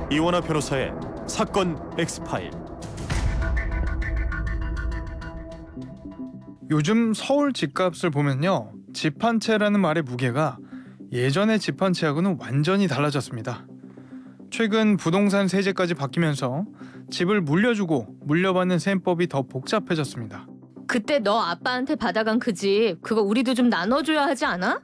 이원화 변호사의 사건 X파일. 요즘 서울 집값을 보면요, 집 한 채라는 말의 무게가 예전의 집 한 채하고는 완전히 달라졌습니다. 최근 부동산 세제까지 바뀌면서 집을 물려주고 물려받는 셈법이 더 복잡해졌습니다. 그때 너 아빠한테 받아간 그 집, 그거 우리도 좀 나눠줘야 하지 않아?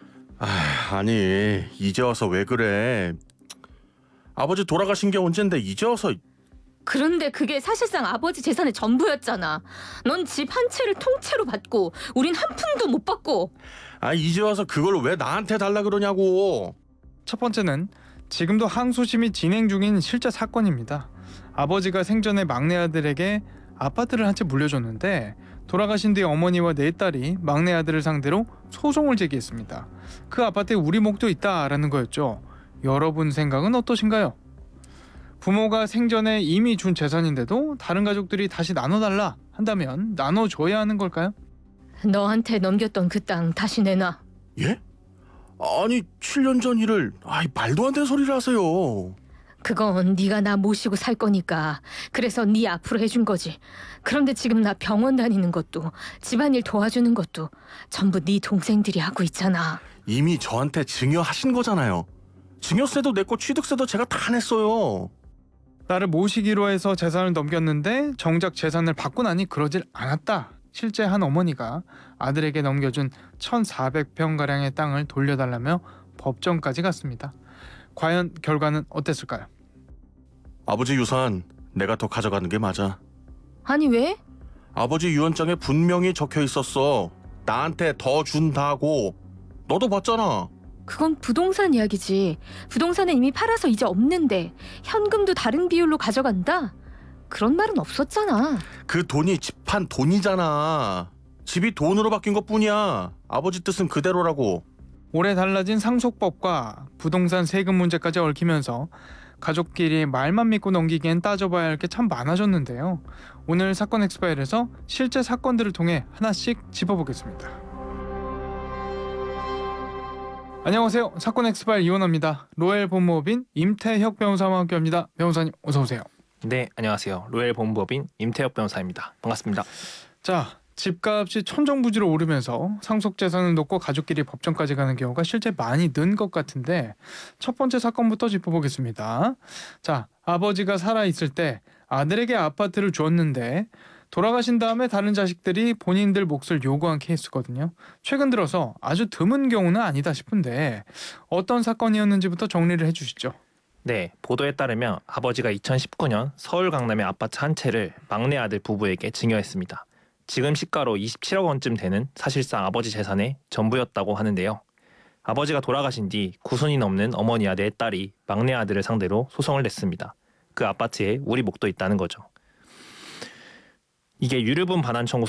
아니 이제 와서 왜 그래? 아버지 돌아가신 게 언젠데 이제 와서. 그런데 그게 사실상 아버지 재산의 전부였잖아. 넌 집 한 채를 통째로 받고 우린 한 푼도 못 받고. 이제 와서 그걸 왜 나한테 달라 그러냐고. 첫 번째는 지금도 항소심이 진행 중인 실제 사건입니다. 아버지가 생전에 막내 아들에게 아파트를 한 채 물려줬는데 돌아가신 뒤 어머니와 네 딸이 막내 아들을 상대로 소송을 제기했습니다. 그 아파트에 우리 목도 있다라는 거였죠. 여러분 생각은 어떠신가요? 부모가 생전에 이미 준 재산인데도 다른 가족들이 다시 나눠달라 한다면 나눠줘야 하는 걸까요? 너한테 넘겼던 그 땅 다시 내놔. 예? 아니 7년 전 일을 말도 안 되는 소리를 하세요. 그건 네가 나 모시고 살 거니까. 그래서 네 앞으로 해준 거지. 그런데 지금 나 병원 다니는 것도 집안일 도와주는 것도 전부 네 동생들이 하고 있잖아. 이미 저한테 증여하신 거잖아요. 증여세도 냈고 취득세도 제가 다 냈어요. 나를 모시기로 해서 재산을 넘겼는데 정작 재산을 받고 나니 그러질 않았다. 실제 한 어머니가 아들에게 넘겨준 1,400평가량의 땅을 돌려달라며 법정까지 갔습니다. 과연 결과는 어땠을까요? 아버지 유산 내가 더 가져가는 게 맞아. 아니 왜? 아버지 유언장에 분명히 적혀 있었어. 나한테 더 준다고. 너도 봤잖아. 그건 부동산 이야기지. 부동산은 이미 팔아서 이제 없는데 현금도 다른 비율로 가져간다? 그런 말은 없었잖아. 그 돈이 집 한 돈이잖아. 집이 돈으로 바뀐 것뿐이야. 아버지 뜻은 그대로라고. 올해 달라진 상속법과 부동산 세금 문제까지 얽히면서 가족끼리 말만 믿고 넘기기엔 따져봐야 할 게 참 많아졌는데요. 오늘 사건 엑스파일에서 실제 사건들을 통해 하나씩 짚어보겠습니다. 안녕하세요. 사건 엑스파일 이원화입니다. 로엘 법무법인 임태혁 변호사와 함께합니다. 변호사님 어서 오세요. 네, 안녕하세요. 로엘 법무법인 임태혁 변호사입니다. 반갑습니다. 자, 집값이 천정부지로 오르면서 상속재산을 놓고 가족끼리 법정까지 가는 경우가 실제 많이 는 것 같은데 첫 번째 사건부터 짚어보겠습니다. 자, 아버지가 살아있을 때 아들에게 아파트를 주었는데 돌아가신 다음에 다른 자식들이 본인들 몫을 요구한 케이스거든요. 최근 들어서 아주 드문 경우는 아니다 싶은데 어떤 사건이었는지부터 정리를 해주시죠. 네, 보도에 따르면 아버지가 2019년 서울 강남의 아파트 한 채를 막내 아들 부부에게 증여했습니다. 지금 시가로 27억 원쯤 되는 사실상 아버지 재산의 전부였다고 하는데요. 아버지가 돌아가신 뒤 구손이 넘는 어머니와 네 딸이 막내 아들을 상대로 소송을 냈습니다. 그 아파트에 우리 목도 있다는 거죠. 이게 유류분 반환 청구